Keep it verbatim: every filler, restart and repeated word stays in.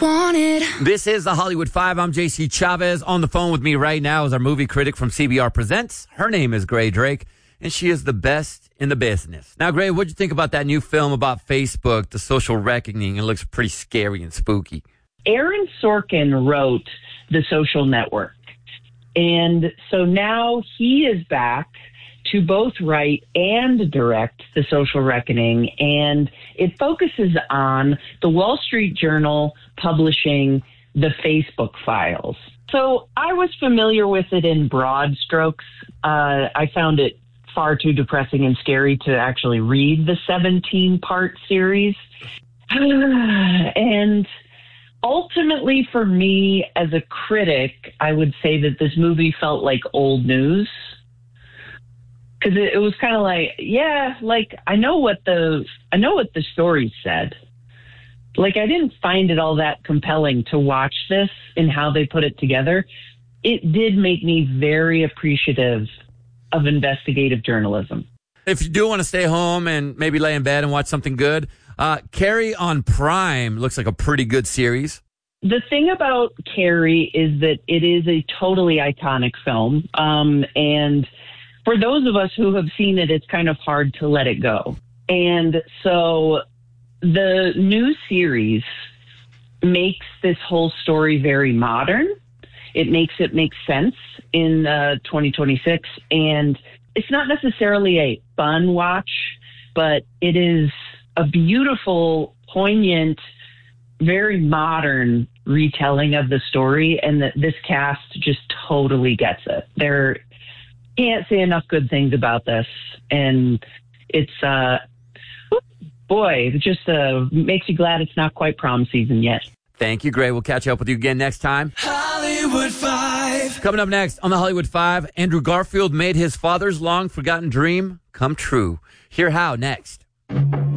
wanted. This is the Hollywood Five. I'm J C Chavez. On the phone with me right now is our movie critic from C B R Presents. Her name is Gray Drake, and she is the best in the business. Now, Gray, what'd you think about that new film about Facebook, The Social Reckoning? It looks pretty scary and spooky. Aaron Sorkin wrote The Social Network. And so now he is back to both write and direct The Social Reckoning. And it focuses on the Wall Street Journal publishing the Facebook files. So I was familiar with it in broad strokes. Uh, I found it far too depressing and scary to actually read the seventeen-part series. And ultimately, for me, as a critic, I would say that this movie felt like old news. Because it, it was kind of like, yeah, like, I know what the I know what the story said. Like, I didn't find it all that compelling to watch this and how they put it together. It did make me very appreciative of investigative journalism. If you do want to stay home and maybe lay in bed and watch something good, uh, Carrie on Prime looks like a pretty good series. The thing about Carrie is that it is a totally iconic film. Um, and for those of us who have seen it, it's kind of hard to let it go. And so the new series makes this whole story very modern. It makes it make sense in uh, twenty twenty-six. And it's not necessarily a fun watch, but it is a beautiful, poignant, very modern retelling of the story. And that this cast just totally gets it. There can't say enough good things about this. And it's, uh, boy, it just uh, makes you glad it's not quite prom season yet. Thank you, Gray. We'll catch up with you again next time. Hollywood Five. Coming up next on the Hollywood Five, Andrew Garfield made his father's long-forgotten dream come true. Hear how next.